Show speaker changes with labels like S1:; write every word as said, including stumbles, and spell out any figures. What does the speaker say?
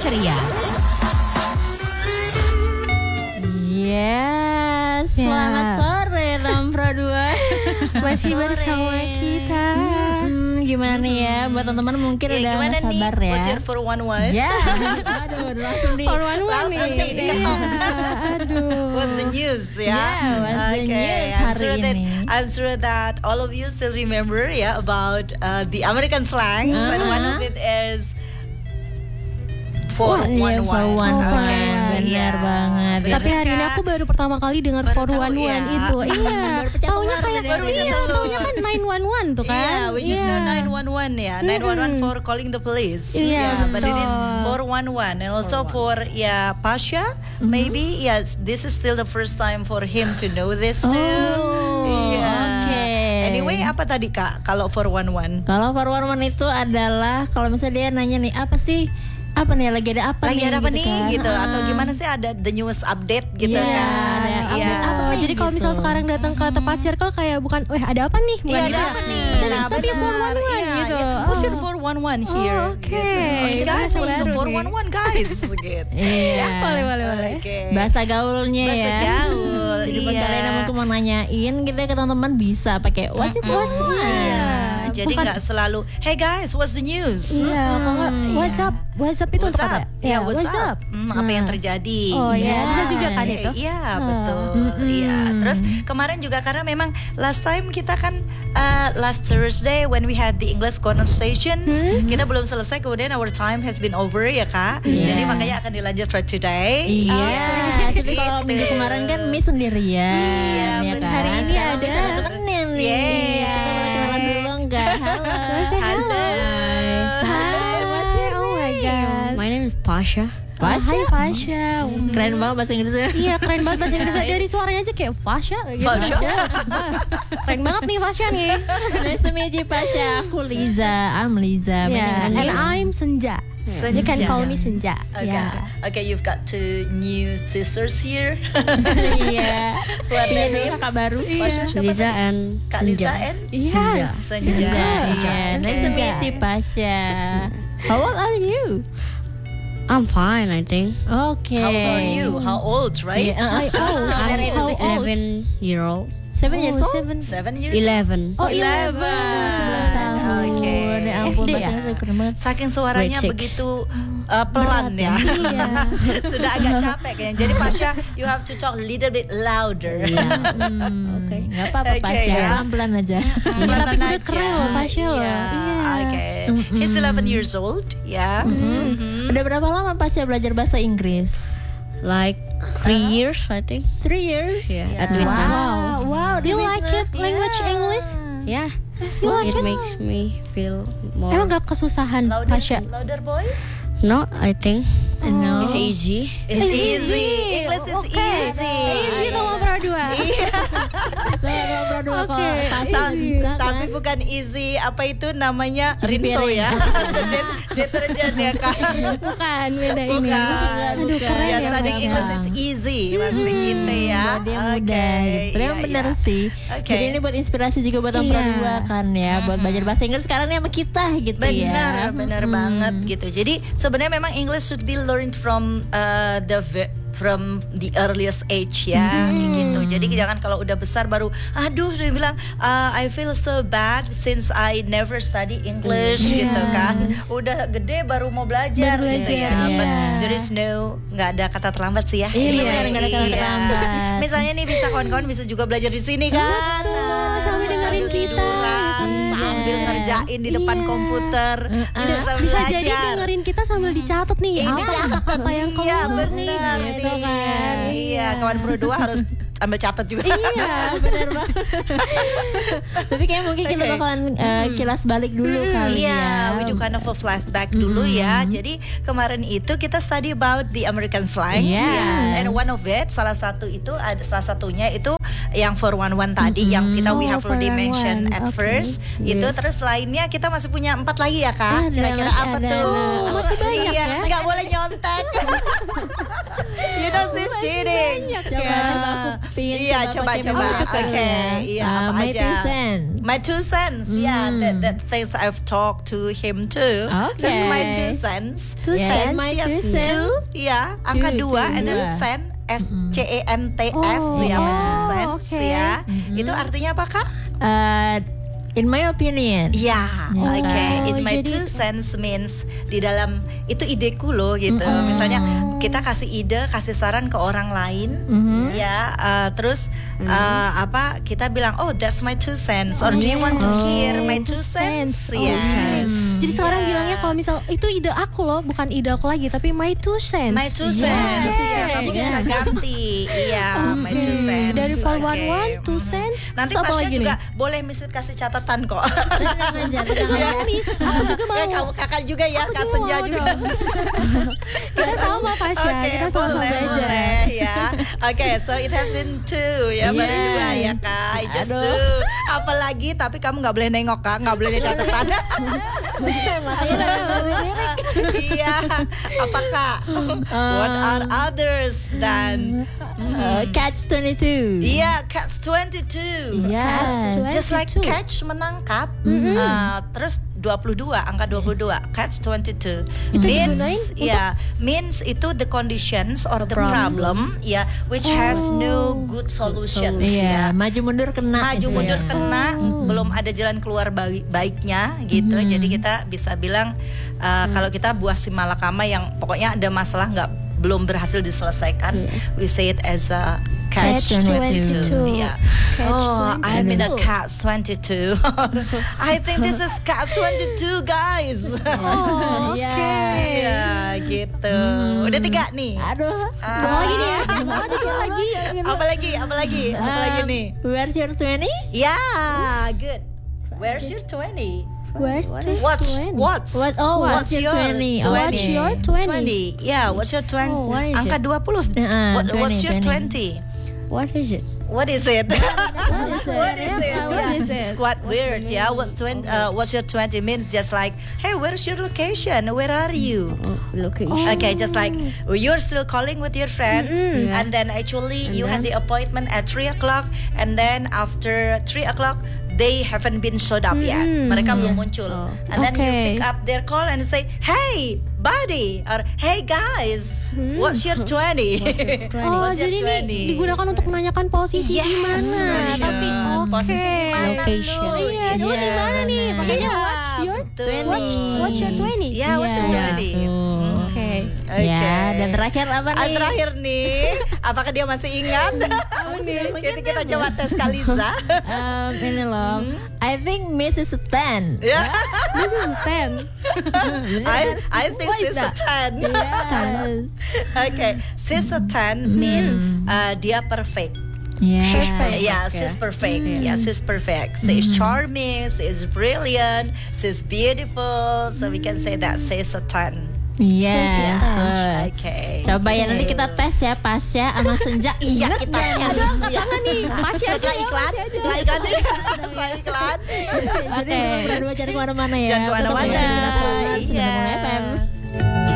S1: ceria.
S2: Yes, selamat
S3: Ya.
S2: sore Tampro dua.
S3: Masih
S4: Sore.
S3: bersama kita.
S2: Hmm, gimana nih ya buat teman-teman mungkin
S4: Ya,
S2: udah
S4: gimana
S2: nggak
S4: nih?
S2: sabar ya.
S4: What's your four one one?
S2: Ya, aduh langsung di
S3: For one one
S4: Langsung
S3: nih.
S4: di- diketong.
S3: Iya, aduh.
S4: What's the news ya?
S2: Yeah, what's the news
S4: I'm
S2: hari
S4: sure that
S2: ini?
S4: I'm sure that all of you still remember ya about uh, the American slangs, and one of it is four one
S2: Iya,
S4: one.
S2: four one one.
S4: Okay,
S2: Benar
S4: iya.
S2: banget.
S4: Benar
S3: Tapi hari ini
S4: kan?
S3: aku baru pertama kali dengar
S4: Baru
S3: four
S4: tahu,
S3: one one
S4: ya.
S3: itu. Iya.
S2: Baru pecah
S3: Taunya
S2: telur
S3: kayak
S2: tadi.
S4: Baru pecah
S3: iya,
S4: telur.
S3: taunya kan nine one one tuh kan.
S4: Yeah, we just
S3: Iya.
S4: know nine one one ya. nine one one for calling the police.
S3: Iya,
S4: Yeah, but it is
S3: betul.
S4: four one one, and also for yeah Pasha, maybe yes, this is still the first time for him to know this too.
S2: Oh,
S4: Iya.
S2: oke.
S4: Anyway, apa tadi Kak kalau four one one?
S2: Kalau four one one itu adalah kalau misalnya dia nanya nih apa sih? Apa nih lagi ada apa
S4: Lagi
S2: nih?
S4: ada apa
S2: gitu
S4: nih
S2: kan.
S4: gitu,
S2: Ah.
S4: atau gimana sih ada the newest update gitu
S2: Iya,
S4: kan?
S2: ada update
S4: Iya.
S2: apa
S3: Oh,
S2: nih
S3: jadi kalau misal
S2: gitu.
S3: sekarang datang ke tempat circle kayak bukan, weh ada apa nih? Bukan
S4: Iya,
S3: gitu
S4: ada
S3: ya.
S4: apa nih?
S3: Dan
S4: Nah,
S3: tapi
S4: benar.
S3: four one one
S4: Iya,
S3: gitu.
S4: iya. What's your four one one here?
S3: Oh, oke.
S4: Gitu. Okay,
S3: Itu
S4: guys,
S3: bahasa
S4: what's the
S3: baru
S4: four
S3: nih.
S4: one one guys? Gitu.
S2: Iya.
S3: Boleh, boleh, boleh.
S4: Oke.
S2: Bahasa gaulnya
S4: Bahasa
S2: ya.
S4: gaul,
S2: Jadi buat
S4: iya.
S2: kalian yang mungkin mau nanyain kita ke teman-teman bisa pakai what's it, what's it?
S4: Iya, jadi
S3: Bukan-
S4: nggak selalu, hey guys, what's the news?
S3: Iya, kalau nggak what's up? What's up itu
S4: What's
S3: untuk apa?
S4: up? Ya, what's, up? Hmm, apa yang
S3: Nah.
S4: terjadi?
S3: Oh iya,
S2: Iya.
S3: bisa juga kan itu.
S4: Iya, betul.
S2: Mm-mm.
S4: Iya. Terus kemarin juga karena memang last time kita kan uh, last Thursday when we had the English conversations, kita belum selesai, kemudian our time has been over ya Kak.
S2: Iya.
S4: Jadi makanya akan dilanjut for today.
S2: Iya, tapi kalau
S4: Gitu.
S2: minggu kemarin kan Miss sendirian,
S4: Iya,
S2: ya
S4: benar.
S2: kan.
S3: Hari ini
S2: Sekarang
S3: ada.
S2: Miss ada temenin nih.
S4: Yeay.
S2: Kita boleh kenalan dulu enggak? Halo.
S3: Say
S4: Halo.
S3: Hai, oh my god.
S5: My name is Pasha.
S3: Oh, hai Fasha.
S2: Keren banget bahasa Inggrisnya.
S3: Iya, keren banget bahasa Inggrisnya. Dari suaranya aja kayak Fasha gitu.
S4: Fasha.
S3: Wah, keren banget nih Fasha nih.
S2: Nice to meet you, Pasha. Aku Liza. I'm Liza. My
S3: Yeah,
S2: name is
S3: and
S2: Liza.
S3: I'm Senja. You can
S4: Senja.
S3: call me Senja.
S4: Okay.
S3: Yeah.
S4: Okay, you've got two new sisters here.
S2: Iya.
S4: What
S2: Iya
S4: their
S2: dulu
S4: names?
S2: kakak baru.
S4: Pasha, siapa
S5: Liza
S4: tadi?
S5: and
S4: Kak Liza
S5: Senja.
S4: and
S3: Yes.
S4: Senja.
S2: Senja. Iya. Nice to meet you, Pasha. How old are you?
S5: I'm fine, I think.
S2: Okay.
S4: How old are you? How old, right?
S2: Yeah, uh,
S3: Oh,
S2: Very
S3: I'm how old?
S5: Eleven year old.
S2: Seven years
S3: Oh,
S2: old.
S3: seven.
S4: Seven years.
S5: Eleven.
S3: Oh,
S4: Eleven.
S2: Tahun.
S4: Oke.
S2: Ya ampun,
S3: S D ya?
S2: bahasa Inggrisnya keren banget.
S4: Saking suaranya
S5: Grade six.
S4: begitu uh, pelan ya.
S3: Iya.
S4: Sudah agak capek kayaknya. Jadi Pasha, you have to talk a little bit louder.
S2: Hmm,
S5: Oke.
S2: Nggak apa-apa,
S4: Oke,
S2: Pasha.
S4: ya.
S2: Pelan-pelan aja.
S4: Pelan-pelan
S3: Tapi udah
S4: aja.
S3: keren loh, Pasha loh.
S4: Iya.
S3: Iya.
S4: Oke. He's eleven years old, ya. Mhm.
S2: Udah berapa lama Pasha belajar bahasa Inggris?
S5: Like three years, I think.
S2: Three years.
S5: Yeah,
S4: Yeah.
S5: at Vietnam.
S2: Wow. Wow.
S3: Do you like it language English?
S5: Yeah.
S3: You like
S5: It
S3: it?
S5: makes me feel more.
S3: Emang gak kesusahan
S4: Louder,
S3: Pasha?
S4: louder boy.
S5: No, I think
S2: No.
S5: it's easy.
S4: It's
S3: It's
S4: easy.
S3: easy.
S4: English is
S3: Oke.
S4: easy.
S3: Easy tuh ngobrol dua.
S2: Ngobrol dua
S3: Oke.
S2: kalau Pasha
S4: Ta-
S2: bisa kan?
S4: tapi bukan easy, apa itu namanya,
S2: Cuci
S4: rinso
S2: piring.
S4: ya. Det- deterjen ya Kak.
S3: Bukan, beda ini.
S4: Bukan.
S3: Aduh, keren
S4: Ya,
S3: ya.
S4: studying
S3: Pasha.
S4: English is easy, maksudnya gitu ya.
S2: Dia
S4: Oke,
S2: mudah gitu. Tapi emang
S4: iya,
S2: bener
S4: iya.
S2: sih.
S4: Oke.
S2: Jadi ini buat inspirasi juga buat Tampro
S3: Iya.
S2: dua kan ya, buat belajar bahasa Inggris sekarang nih sama kita gitu ya.
S4: Benar, benar
S2: Hmm.
S4: banget gitu. Jadi sebenarnya memang English should be learned from uh, the ve- from the earliest age ya, kayak gitu. Jadi jangan kalau udah besar baru, aduh, dia bilang, uh, I feel so bad since I never study English
S3: Yes.
S4: gitu kan. Udah gede baru mau belajar,
S3: Baru
S4: gitu
S3: belajar,
S4: ya.
S3: iya.
S4: But there is no, nggak ada kata terlambat sih ya.
S2: Iya,
S4: Anyway,
S2: benar, nggak ada kata
S4: iya.
S2: terlambat.
S4: Misalnya nih bisa kawan-kawan bisa juga belajar di sini kan.
S3: Betul, sambil dengerin
S4: Sambil
S3: kita.
S4: tiduran, sambil
S2: Iya.
S4: ngerjain di depan
S3: Iya.
S4: komputer, bisa
S3: Bisa
S4: belajar.
S3: jadi dengerin kita sambil dicatat nih.
S4: Ini
S3: Apa kata-kata yang kamu
S4: iya
S3: dengar nih,
S4: benar
S3: gitu
S4: nih.
S3: kan.
S4: Iya, kawan pro dua harus ambil catat juga.
S3: Iya.
S2: Bener banget. Tapi kayak mungkin kita
S4: Oke.
S2: bakalan uh, kilas balik dulu kali
S4: Iya,
S2: ya.
S4: we do kind of a flashback dulu ya. Jadi kemarin itu kita study about the American slang,
S2: Yes.
S4: ya. And one of it, salah satu itu ada salah satunya itu yang four one one tadi yang kita we
S3: Oh,
S4: have already
S3: four one one.
S4: mentioned at
S3: Oke.
S4: first. Itu terus lainnya kita masih punya empat lagi ya Kak.
S2: Ada,
S4: Kira-kira
S2: masih
S4: apa
S2: ada.
S4: tuh?
S2: Oh,
S3: masih banyak
S4: iya,
S3: ya.
S4: nggak boleh nyontek. You You know she's cheating.
S2: Coba
S4: Ya.
S2: coba aku pingin
S4: Iya, coba
S2: pakai
S4: coba.
S2: mic
S4: Oke,
S2: ya.
S4: iya
S2: Uh,
S4: apa
S2: my
S4: aja?
S2: two cents.
S4: My two cents, yeah,
S2: Hmm.
S4: that, that things I've talked to him too.
S2: Okay.
S4: That's my two cents.
S3: Two
S2: Yeah,
S3: cents.
S2: my
S4: Yes,
S2: two cents.
S4: two, ya, angka
S2: Two,
S4: dua,
S2: two,
S4: and then
S2: dua.
S4: cent, S C E N T S,
S3: Oh.
S4: ya, my two
S3: Oh,
S4: cents,
S3: okay.
S4: ya. Itu artinya apa kak?
S2: Uh, in my opinion.
S4: Ya, oke.
S2: Okay.
S4: In my
S3: jadi-
S4: two cents means di dalam itu ideku loh gitu. Misalnya kita kasih ide, kasih saran ke orang lain,
S2: Mhm.
S4: ya. uh, terus uh, apa? Kita bilang, oh that's my two cents. Or do you want to hear my two cents?
S3: Oh,
S4: Ya.
S3: cents. Jadi sekarang
S4: Yeah.
S3: bilangnya kalau misal itu ide aku loh, bukan ide aku lagi, tapi my two cents.
S4: My two cents,
S2: Yes.
S4: ya, kamu bisa
S2: Yeah.
S4: ganti, iya, my two
S3: Oke.
S4: cents.
S3: Dari four one
S4: Oke.
S3: one, two cents.
S4: Nanti
S3: Terus apa
S4: Pasha
S3: lagi
S4: juga
S3: nih?
S4: boleh Miss Wit kasih catatan kok.
S2: Tenang aja, tenang aja.
S3: Aku miss, aku juga mau.
S4: Eh, kamu kakak juga ya,
S3: Aku
S4: Kak
S3: juga
S4: Senja
S3: mau
S4: juga.
S3: dong. Kita sama Pasha,
S4: Oke,
S3: kita sama-sama
S4: boleh,
S3: belajar.
S4: boleh, ya. Oke, so it has been two ya, baru
S2: Yes.
S4: dua ya kak. I just
S2: Aduh.
S4: two. Apalagi tapi kamu nggak boleh nengok kak, nggak boleh lihat catatan.
S2: Makanya
S4: Iya. Apa kak? What are others dan?
S2: uh, catch twenty-two.
S4: Iya, catch twenty-two.
S2: Yes.
S4: Just like
S3: twenty-two.
S4: catch menangkap, uh, terus dua puluh dua, angka dua puluh dua, catch twenty-two.
S3: digunain
S4: Means, ya, means itu the conditions or the problem, ya, which has no good solutions,
S2: Iya,
S4: ya.
S2: maju mundur kena.
S4: Maju
S2: gitu
S4: mundur
S2: ya.
S4: kena, belum ada jalan keluar baik- baiknya, gitu. Jadi kita bisa bilang uh, kalau kita buah si malakama yang pokoknya ada masalah nggak belum berhasil diselesaikan, we say it as a catch
S2: Catch
S4: twenty-two.
S3: twenty-two.
S4: Yeah.
S3: Catch
S4: Oh, I'm in a
S3: twenty-two.
S4: catch twenty-two. I think this is catch twenty-two, guys.
S3: Oh,
S2: Iya.
S4: Iya, gitu. Udah tiga nih.
S2: Aduh.
S3: Mau lagi nih ya? Mau dikit lagi.
S4: Apa lagi? Apa lagi? Apa lagi
S2: Um,
S4: nih?
S2: Where's your twenty?
S4: Ya, good. Where's your twenty?
S3: Where's
S2: What
S3: the
S4: What's
S3: twenty?
S4: what's
S2: What? Oh,
S4: what's
S2: what's your
S4: your
S2: twenty?
S4: twenty?
S3: What's your twenty?
S4: twenty? Yeah, what's your twenty?
S3: Oh, what is
S4: Angka
S3: it?
S4: dua puluh.
S2: Uh-uh,
S4: What, what's
S2: twenty,
S4: your
S2: twenty.
S4: twenty?
S5: What is it?
S4: What is it?
S3: What is it?
S4: What is it?
S3: Yeah, what is it?
S4: It's quite weird, yeah. What's twenty? Uh, what's your twenty means just like, hey, where's your location? Where are you?
S5: Oh, location.
S4: Okay, just like you're still calling with your friends,
S5: Yeah.
S4: and then actually
S5: And
S4: you had
S5: then?
S4: the appointment at three o'clock, and then after three o'clock they haven't been showed up yet. Mereka belum muncul,
S5: Oh.
S4: and then you
S3: Okay.
S4: pick up their call and say, hey, buddy, or hey guys, what's your twenty?
S3: Oh,
S4: What's your
S3: jadi ini
S4: twenty?
S3: digunakan untuk menanyakan posisi di mana.
S4: Yes,
S3: Tapi oke.
S4: posisi di mana
S5: Location.
S4: lu?
S3: Iya, lu di mana nih? Makanya
S4: Iya,
S3: what's your
S4: betul.
S3: what's, what's your twenty?
S4: Yeah, what's your
S2: Iya.
S4: twenty?
S2: Tuh.
S3: Oke.
S4: Oke.
S2: Ya, dan terakhir apa
S4: Ah,
S2: nih?
S4: terakhir nih, apakah dia masih ingat? kita, kita coba tes Kaliza.
S2: Um, ini loh. I think Missus Ten.
S4: Ya,
S3: This is ten.
S4: I I think
S3: What is
S4: she's a
S3: that?
S4: ten.
S2: Yes.
S4: Okay, she's a ten mean uh, dia perfect.
S2: Yes.
S3: Perfect.
S4: Yeah, she's perfect. Yeah, she's perfect. She's charming. She's brilliant. She's beautiful. So we can say that she's a ten.
S2: Yes.
S4: Yeah.
S2: Betul.
S4: Okay.
S2: Coba ya nanti kita tes ya Pasya sama Senja.
S4: Iya
S2: Ingat
S4: kita
S2: nggak?
S4: tes.
S3: Angkat tangan nih. Pasya aja
S4: Setelah
S3: ya,
S4: iklan,
S3: Pasya aja.
S4: setelah iklan, setelah iklan.
S2: Jadi berdua jangan kemana-mana ya.
S4: Jangan
S2: Tetap
S4: kemana-mana.
S2: dengerin kita terus.
S4: Iya.
S2: Sudah mulai F M.